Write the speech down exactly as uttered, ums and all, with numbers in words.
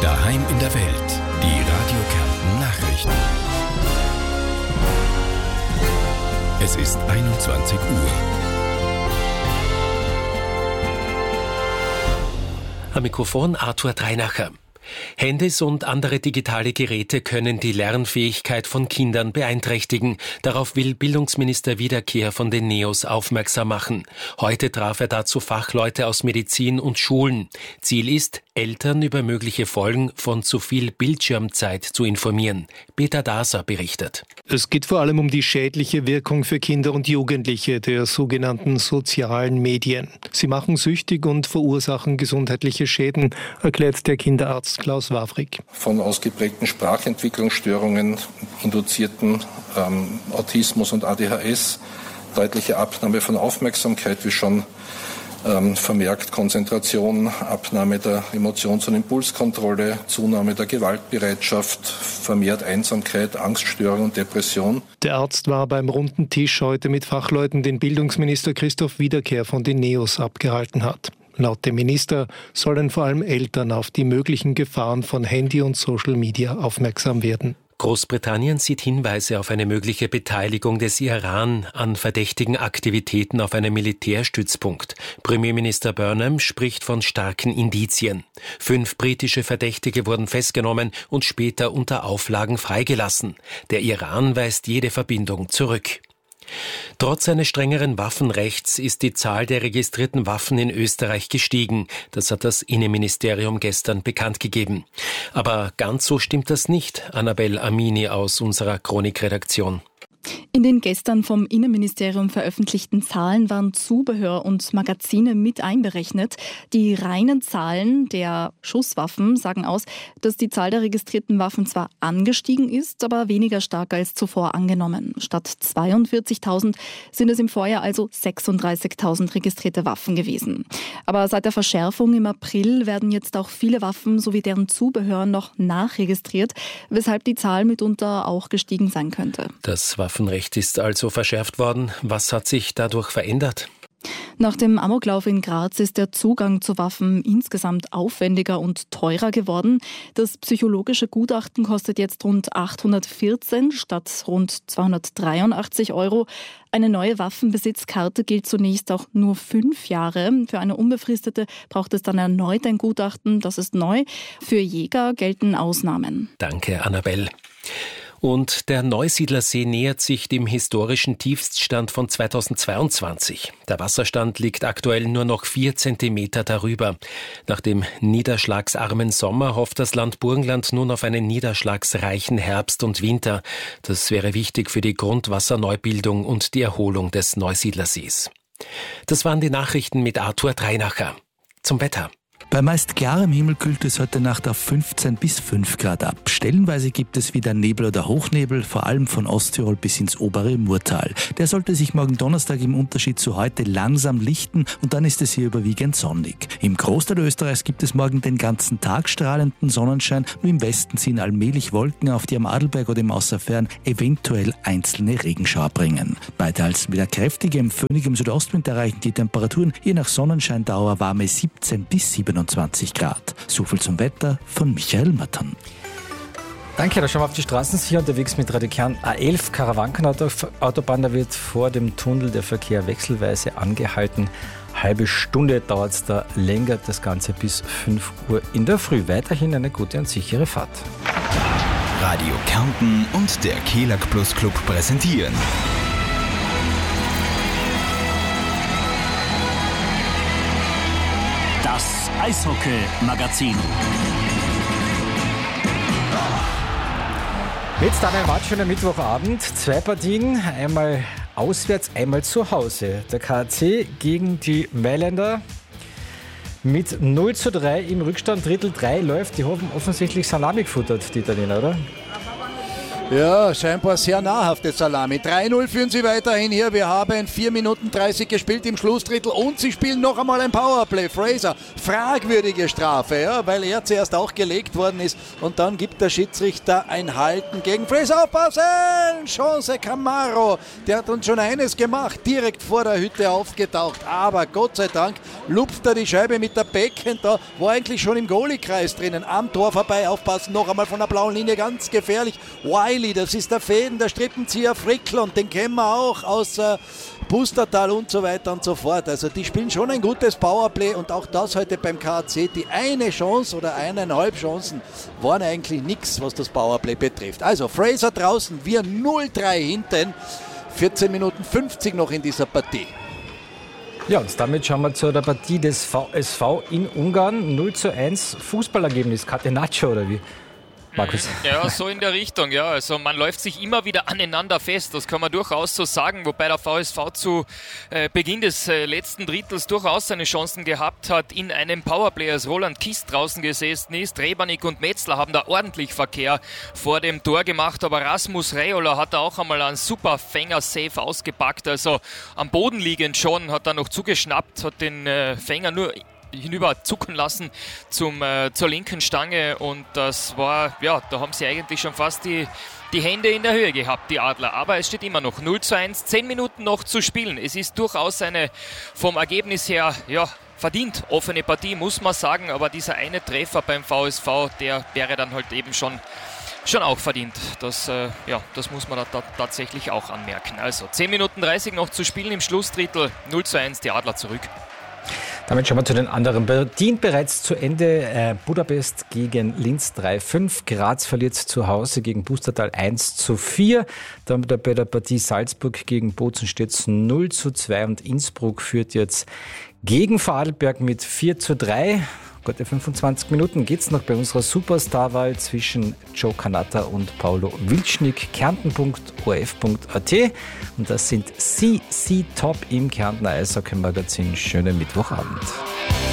Daheim in der Welt. Die Radio Kärnten Nachrichten. Es ist einundzwanzig Uhr. Am Mikrofon Arthur Dreinacher. Handys und andere digitale Geräte können die Lernfähigkeit von Kindern beeinträchtigen. Darauf will Bildungsminister Wiederkehr von den Neos aufmerksam machen. Heute traf er dazu Fachleute aus Medizin und Schulen. Ziel ist, Eltern über mögliche Folgen von zu viel Bildschirmzeit zu informieren. Peter Daser berichtet. Es geht vor allem um die schädliche Wirkung für Kinder und Jugendliche der sogenannten sozialen Medien. Sie machen süchtig und verursachen gesundheitliche Schäden, erklärt der Kinderarzt Klaus Wawrig. Von ausgeprägten Sprachentwicklungsstörungen, induzierten ähm, Autismus und A D H S, deutliche Abnahme von Aufmerksamkeit, wie schon ähm, vermerkt Konzentration, Abnahme der Emotions- und Impulskontrolle, Zunahme der Gewaltbereitschaft, vermehrt Einsamkeit, Angststörung und Depression. Der Arzt war beim runden Tisch heute mit Fachleuten, den Bildungsminister Christoph Wiederkehr von den Neos abgehalten hat. Laut dem Minister sollen vor allem Eltern auf die möglichen Gefahren von Handy und Social Media aufmerksam werden. Großbritannien sieht Hinweise auf eine mögliche Beteiligung des Iran an verdächtigen Aktivitäten auf einem Militärstützpunkt. Premierminister Burnham spricht von starken Indizien. Fünf britische Verdächtige wurden festgenommen und später unter Auflagen freigelassen. Der Iran weist jede Verbindung zurück. Trotz eines strengeren Waffenrechts ist die Zahl der registrierten Waffen in Österreich gestiegen. Das hat das Innenministerium gestern bekannt gegeben. Aber ganz so stimmt das nicht. Annabel Amini aus unserer Chronikredaktion. In den gestern vom Innenministerium veröffentlichten Zahlen waren Zubehör und Magazine mit einberechnet. Die reinen Zahlen der Schusswaffen sagen aus, dass die Zahl der registrierten Waffen zwar angestiegen ist, aber weniger stark als zuvor angenommen. Statt zweiundvierzigtausend sind es im Vorjahr also sechsunddreißigtausend registrierte Waffen gewesen. Aber seit der Verschärfung im April werden jetzt auch viele Waffen sowie deren Zubehör noch nachregistriert, weshalb die Zahl mitunter auch gestiegen sein könnte. Das Waffenrecht ist also verschärft worden. Was hat sich dadurch verändert? Nach dem Amoklauf in Graz ist der Zugang zu Waffen insgesamt aufwendiger und teurer geworden. Das psychologische Gutachten kostet jetzt rund achthundertvierzehn statt rund zweihundertdreiundachtzig Euro. Eine neue Waffenbesitzkarte gilt zunächst auch nur fünf Jahre. Für eine unbefristete braucht es dann erneut ein Gutachten. Das ist neu. Für Jäger gelten Ausnahmen. Danke, Annabel. Und der Neusiedlersee nähert sich dem historischen Tiefststand von zweitausendzweiundzwanzig. Der Wasserstand liegt aktuell nur noch vier Zentimeter darüber. Nach dem niederschlagsarmen Sommer hofft das Land Burgenland nun auf einen niederschlagsreichen Herbst und Winter. Das wäre wichtig für die Grundwasserneubildung und die Erholung des Neusiedlersees. Das waren die Nachrichten mit Arthur Dreinacher. Zum Wetter. Bei meist klarem Himmel kühlt es heute Nacht auf fünfzehn bis fünf Grad ab. Stellenweise gibt es wieder Nebel oder Hochnebel, vor allem von Osttirol bis ins obere Murtal. Der sollte sich morgen Donnerstag im Unterschied zu heute langsam lichten und dann ist es hier überwiegend sonnig. Im Großteil Österreichs gibt es morgen den ganzen Tag strahlenden Sonnenschein, nur im Westen ziehen allmählich Wolken auf, die am Adelberg oder im Außerfern eventuell einzelne Regenschauer bringen. Bei teils wieder kräftigem, föhnigem Südostwind erreichen die Temperaturen je nach Sonnenscheindauer warme siebzehn bis siebenundzwanzig Grad. So viel zum Wetter von Michael Mattern. Danke, da schauen wir auf die Straßen. Hier unterwegs mit Radio Kärnten A elf Karawankenautobahn. Da wird vor dem Tunnel der Verkehr wechselweise angehalten. Halbe Stunde dauert es da länger, das Ganze bis fünf Uhr in der Früh. Weiterhin eine gute und sichere Fahrt. Radio Kärnten und der Kelag Plus Club präsentieren. Das Eishockey-Magazin. Jetzt dann ein wunderschöner Mittwochabend. Zwei Partien, einmal auswärts, einmal zu Hause. Der K A C gegen die Mailänder mit null zu drei im Rückstand. Drittel drei läuft. Die haben offensichtlich Salami gefuttert, die Italiener, oder? Ja, scheinbar sehr nahrhafte Salami. drei null führen sie weiterhin hier. Wir haben vier Minuten dreißig gespielt im Schlussdrittel und sie spielen noch einmal ein Powerplay. Fraser, fragwürdige Strafe, ja, weil er zuerst auch gelegt worden ist und dann gibt der Schiedsrichter ein Halten gegen Fraser. Aufpassen! Chance Camaro, der hat uns schon eines gemacht, direkt vor der Hütte aufgetaucht, aber Gott sei Dank lupft er die Scheibe mit der Backhand da, war eigentlich schon im Goalie-Kreis drinnen, am Tor vorbei, aufpassen, noch einmal von der blauen Linie, ganz gefährlich. Wiley, das ist der Fäden, der Strippenzieher Frickl und den kennen wir auch aus äh, Pustertal und so weiter und so fort. Also die spielen schon ein gutes Powerplay und auch das heute beim K A C. Die eine Chance oder eineinhalb Chancen waren eigentlich nichts, was das Powerplay betrifft. Also Fraser draußen, wir null drei hinten, vierzehn Minuten fünfzig noch in dieser Partie. Ja, und damit schauen wir zu der Partie des V S V in Ungarn. null zu eins Fußballergebnis, Catenaccio oder wie? Markus. Ja, so in der Richtung, ja. Also man läuft sich immer wieder aneinander fest, das kann man durchaus so sagen, wobei der V S V zu äh, Beginn des äh, letzten Drittels durchaus seine Chancen gehabt hat in einem Powerplay, als Roland Kist draußen gesessen ist. Rebanik und Metzler haben da ordentlich Verkehr vor dem Tor gemacht, aber Rasmus Reola hat da auch einmal einen super Fänger-Safe ausgepackt, also am Boden liegend schon, hat er noch zugeschnappt, hat den äh, Fänger nur hinüber zucken lassen zum, äh, zur linken Stange und das war, ja, da haben sie eigentlich schon fast die, die Hände in der Höhe gehabt, die Adler, aber es steht immer noch null zu eins, zehn Minuten noch zu spielen. Es ist durchaus eine vom Ergebnis her, ja, verdient offene Partie, muss man sagen, aber dieser eine Treffer beim V S V, der wäre dann halt eben schon Schon auch verdient. Das, äh, ja, das muss man da, da tatsächlich auch anmerken. Also zehn Minuten dreißig noch zu spielen im Schlussdrittel. null zu eins, die Adler zurück. Damit schauen wir zu den anderen Partien bereits zu Ende. Äh, Budapest gegen Linz drei fünf. Graz verliert zu Hause gegen Pustertal eins zu vier. Dann bei der Partie Salzburg gegen Bozen steht es null zu zwei und Innsbruck führt jetzt gegen Vorarlberg mit vier zu drei. Gute fünfundzwanzig Minuten geht's noch bei unserer Superstar-Wahl zwischen Joe Cannata und Paulo Wilcznik. Kärnten punkt o r f punkt a t und das sind C C Top im Kärntner Eishockey-Magazin. Schönen Mittwochabend.